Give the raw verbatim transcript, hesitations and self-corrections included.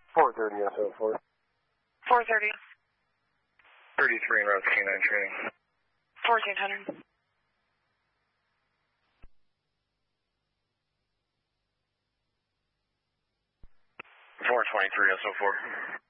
four thirty S O four. four thirty. thirty-three in route K nine training. fourteen hundred. four twenty-three S O four.